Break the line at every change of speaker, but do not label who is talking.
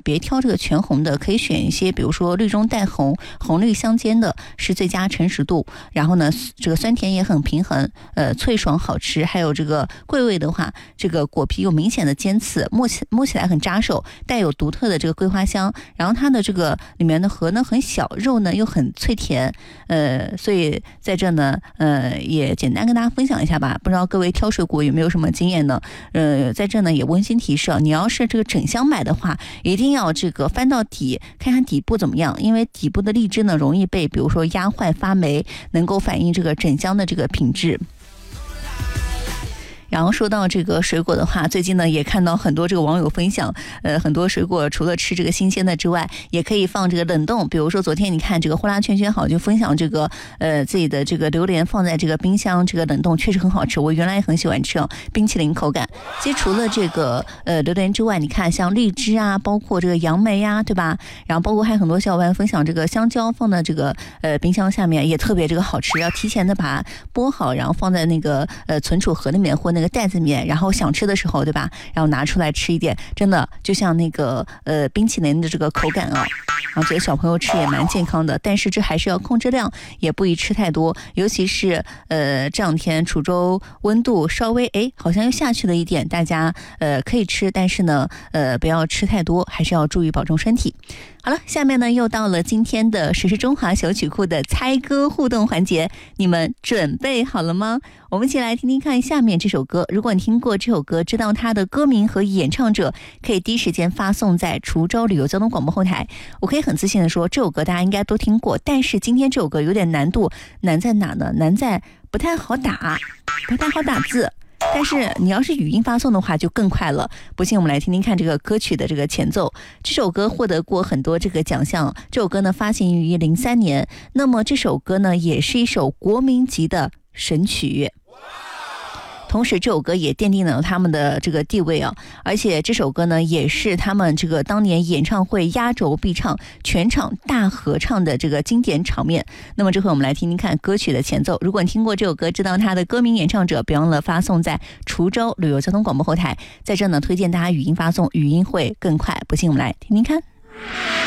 别挑这个全红的，可以选一些比如说绿中带红，红绿相间的是最佳成熟度，然后呢这个酸甜也很平衡，脆爽好吃，还有这个桂味的话，这个果皮有明显的尖刺，摸起来很扎手，带有独特的这个桂花香，然后它的这个里面的核呢很小，肉呢又很脆甜，所以在这呢也简单跟大家分享一下吧，不知道各位挑水果有没有什么经验呢？在这呢也温馨提示你要是这个整箱买的话，一定要这个翻到底看看底部怎么样，因为底部的荔枝呢容易被比如说压坏发霉，能够反映这个整箱的这个品质。然后说到这个水果的话，最近呢也看到很多这个网友分享，很多水果除了吃这个新鲜的之外，也可以放这个冷冻。比如说昨天你看这个呼啦圈圈好就分享这个自己的这个榴莲放在这个冰箱这个冷冻，确实很好吃，我原来也很喜欢吃冰淇淋口感。其实除了这个榴莲之外，你看像荔枝啊，包括这个杨梅啊，对吧？然后包括还有很多小伙伴分享这个香蕉放在这个冰箱下面也特别这个好吃，要提前的把它剥好，然后放在那个存储盒里面或那个袋子里面，然后想吃的时候，对吧？然后拿出来吃一点，真的就像那个冰淇淋的这个口感啊，然后觉得小朋友吃也蛮健康的，但是这还是要控制量，也不宜吃太多，尤其是这两天滁州温度稍微好像又下去了一点，大家可以吃，但是呢不要吃太多，还是要注意保重身体。好了，下面呢又到了今天的时事中华小曲库的猜歌互动环节，你们准备好了吗？我们一起来听听看下面这首歌，如果你听过这首歌，知道它的歌名和演唱者，可以第一时间发送在滁州旅游交通广播后台。我可以很自信的说，这首歌大家应该都听过，但是今天这首歌有点难度，难在哪呢？难在不太好打字，但是你要是语音发送的话就更快了。不信我们来听听看这个歌曲的这个前奏。这首歌获得过很多这个奖项，这首歌呢发行于03年，那么这首歌呢也是一首国民级的神曲，同时这首歌也奠定了他们的这个地位啊，而且这首歌呢也是他们这个当年演唱会压轴必唱，全场大合唱的这个经典场面。那么这回我们来听听看歌曲的前奏，如果你听过这首歌，知道它的歌名演唱者，别忘了发送在滁州旅游交通广播后台。在这呢推荐大家语音发送，语音会更快，不信我们来听听看。